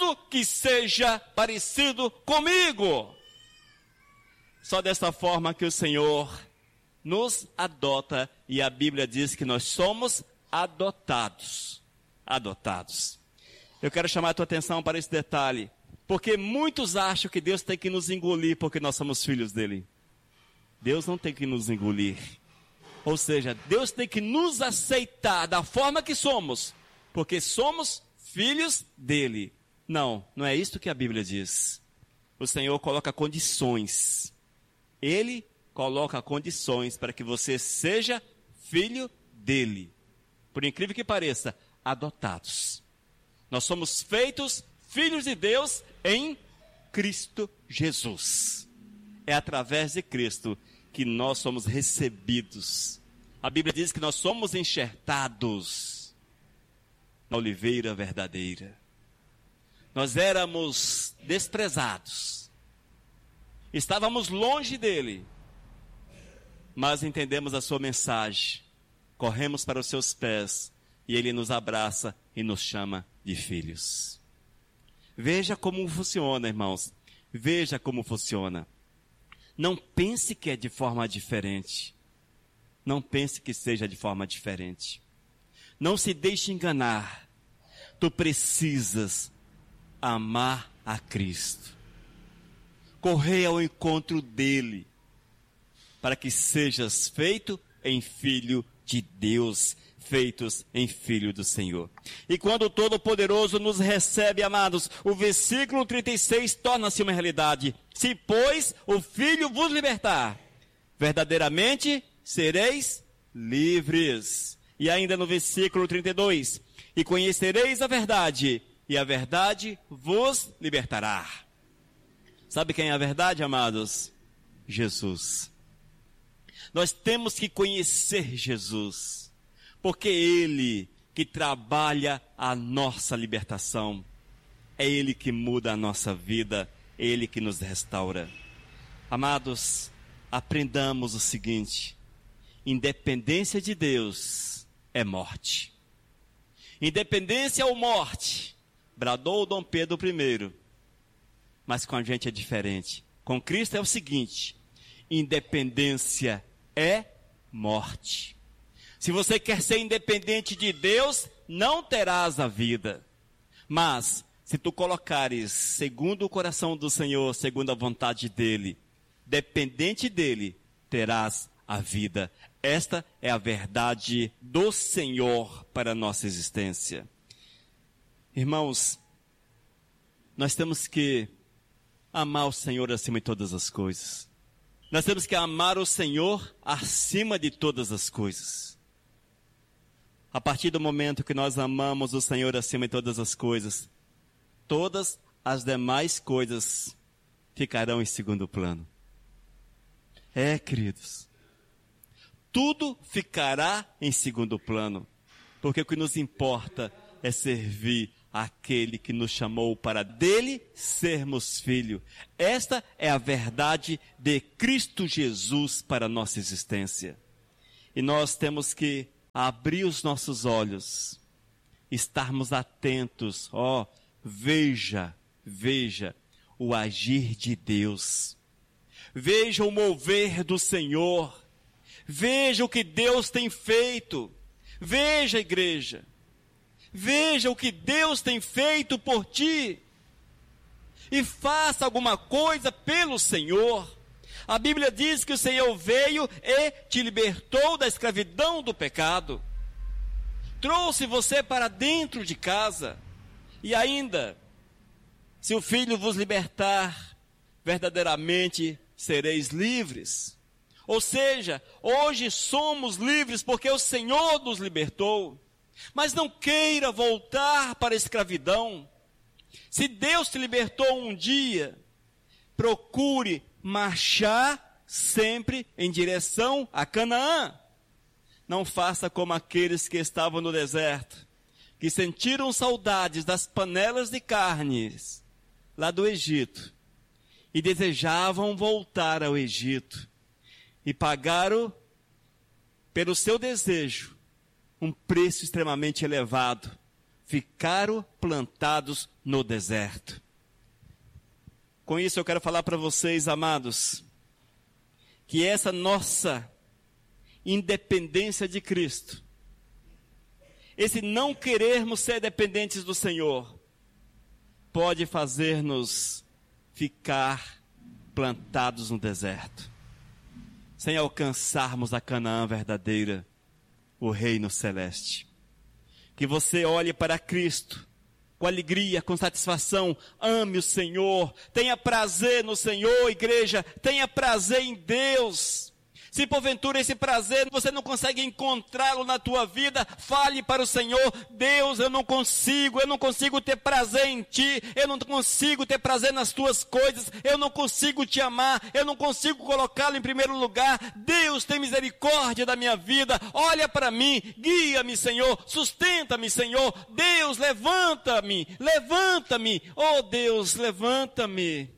filho que seja parecido comigo. Só dessa forma que o Senhor nos adota, e a Bíblia diz que nós somos adotados. Adotados. Eu quero chamar a tua atenção para esse detalhe, porque muitos acham que Deus tem que nos engolir porque nós somos filhos dele. Deus não tem que nos engolir. Ou seja, Deus tem que nos aceitar da forma que somos, porque somos filhos dele. Não é isso que a Bíblia diz. O Senhor coloca condições. Ele coloca condições para que você seja filho dele. Por incrível que pareça, adotados. Nós somos feitos filhos de Deus em Cristo Jesus. É através de Cristo que nós somos recebidos. A Bíblia diz que nós somos enxertados na oliveira verdadeira. Nós éramos desprezados. Estávamos longe dele. Mas entendemos a sua mensagem. Corremos para os seus pés. E ele nos abraça e nos chama de filhos. Veja como funciona, irmãos. Veja como funciona. Não pense que é de forma diferente. Não pense que seja de forma diferente. Não se deixe enganar. Tu precisas amar a Cristo. Correr ao encontro dele. Para que sejas feito em filho de Deus. Feitos em filho do Senhor. E quando o Todo-Poderoso nos recebe, amados, o versículo 36 torna-se uma realidade. Se, pois, o Filho vos libertar, verdadeiramente sereis livres. E ainda no versículo 32, e conhecereis a verdade, e a verdade vos libertará. Sabe quem é a verdade, amados? Jesus. Nós temos que conhecer Jesus. Porque Ele que trabalha a nossa libertação. É Ele que muda a nossa vida. É Ele que nos restaura. Amados, aprendamos o seguinte. Independência de Deus é morte. Independência ou morte, bradou Dom Pedro I. Mas com a gente é diferente. Com Cristo é o seguinte. Independência é morte. Se você quer ser independente de Deus, não terás a vida. Mas, se tu colocares segundo o coração do Senhor, segundo a vontade dEle, dependente dEle, terás a vida. Esta é a verdade do Senhor para a nossa existência. Irmãos, nós temos que amar o Senhor acima de todas as coisas. Nós temos que amar o Senhor acima de todas as coisas. A partir do momento que nós amamos o Senhor acima de todas as coisas, todas as demais coisas ficarão em segundo plano. Queridos, tudo ficará em segundo plano, porque o que nos importa é servir àquele que nos chamou para dele sermos filho. Esta é a verdade de Cristo Jesus para a nossa existência. E nós temos que abrir os nossos olhos, estarmos atentos, veja o agir de Deus, veja o mover do Senhor, veja o que Deus tem feito, veja, igreja, veja o que Deus tem feito por ti, e faça alguma coisa pelo Senhor. A Bíblia diz que o Senhor veio e te libertou da escravidão do pecado. Trouxe você para dentro de casa. E ainda, se o Filho vos libertar, verdadeiramente sereis livres. Ou seja, hoje somos livres porque o Senhor nos libertou. Mas não queira voltar para a escravidão. Se Deus te libertou um dia, procure marchar sempre em direção a Canaã. Não faça como aqueles que estavam no deserto, que sentiram saudades das panelas de carnes lá do Egito e desejavam voltar ao Egito e pagaram pelo seu desejo um preço extremamente elevado. ficaram plantados no deserto. Com isso eu quero falar para vocês, amados, que essa nossa independência de Cristo, esse não querermos ser dependentes do Senhor, pode fazer-nos ficar plantados no deserto, sem alcançarmos a Canaã verdadeira, o reino celeste. Que você olhe para Cristo com alegria, com satisfação, ame o Senhor, tenha prazer no Senhor, igreja, tenha prazer em Deus. Se porventura esse prazer você não consegue encontrá-lo na tua vida, fale para o Senhor: Deus, eu não consigo ter prazer em Ti, eu não consigo ter prazer nas Tuas coisas, eu não consigo Te amar, eu não consigo colocá-lo em primeiro lugar. Deus, tem misericórdia da minha vida, olha para mim, guia-me, Senhor, sustenta-me, Senhor. Deus, levanta-me, oh Deus, levanta-me.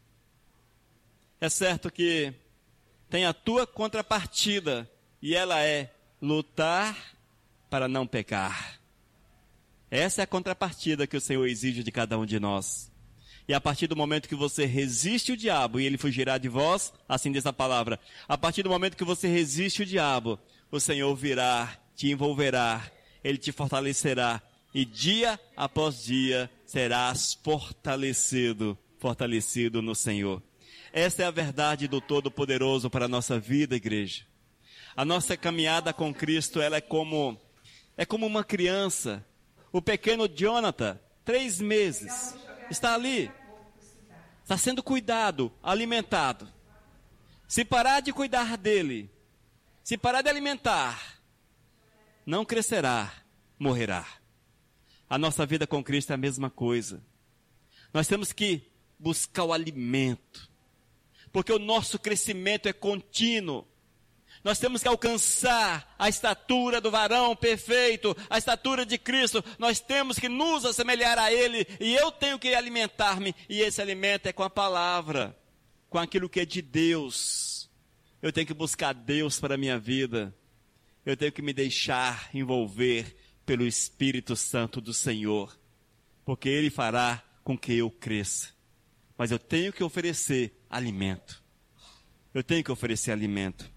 É certo que tem a tua contrapartida, e ela é lutar para não pecar. Essa é a contrapartida que o Senhor exige de cada um de nós. E a partir do momento que você resiste o diabo, e ele fugirá de vós, assim diz a palavra, a partir do momento que você resiste o diabo, o Senhor virá, te envolverá, ele te fortalecerá, e dia após dia serás fortalecido no Senhor. Essa é a verdade do Todo-Poderoso para a nossa vida, igreja. A nossa caminhada com Cristo, ela é como uma criança. O pequeno Jonathan, 3 meses, está ali, está sendo cuidado, alimentado. Se parar de cuidar dele, se parar de alimentar, não crescerá, morrerá. A nossa vida com Cristo é a mesma coisa. Nós temos que buscar o alimento, porque o nosso crescimento é contínuo. Nós temos que alcançar a estatura do varão perfeito, a estatura de Cristo. Nós temos que nos assemelhar a Ele, e eu tenho que alimentar-me, e esse alimento é com a palavra, com aquilo que é de Deus. Eu tenho que buscar Deus para a minha vida. Eu tenho que me deixar envolver pelo Espírito Santo do Senhor, porque Ele fará com que eu cresça. Mas eu tenho que oferecer alimento. Eu tenho que oferecer alimento.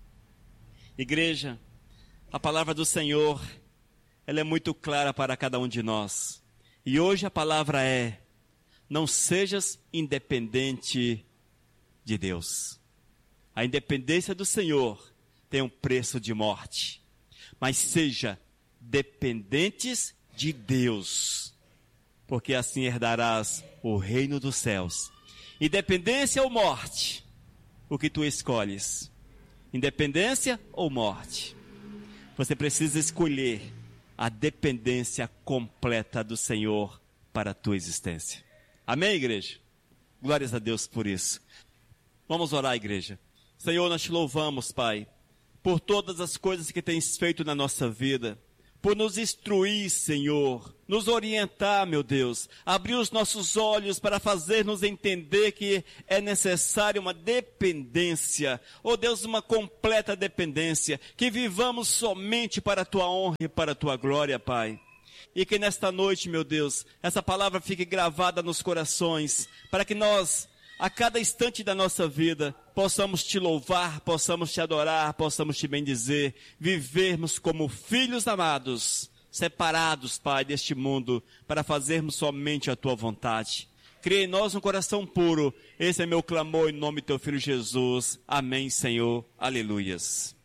Igreja, a palavra do Senhor, ela é muito clara para cada um de nós. E hoje a palavra é: não sejas independente de Deus. A independência do Senhor tem um preço de morte. Mas seja dependentes de Deus, porque assim herdarás o reino dos céus. Independência ou morte? O que tu escolhes? Independência ou morte? Você precisa escolher a dependência completa do Senhor para a tua existência. Amém, igreja? Glórias a Deus por isso. Vamos orar, igreja. Senhor, nós te louvamos, Pai, por todas as coisas que tens feito na nossa vida, por nos instruir, Senhor, nos orientar, meu Deus, abrir os nossos olhos para fazer-nos entender que é necessária uma dependência, oh Deus, uma completa dependência, que vivamos somente para a Tua honra e para a Tua glória, Pai. E que nesta noite, meu Deus, essa palavra fique gravada nos corações, para que nós, a cada instante da nossa vida, possamos te louvar, possamos te adorar, possamos te bendizer, vivermos como filhos amados, separados, Pai, deste mundo, para fazermos somente a tua vontade. Cria em nós um coração puro. Esse é meu clamor em nome do teu Filho Jesus. Amém, Senhor. Aleluias.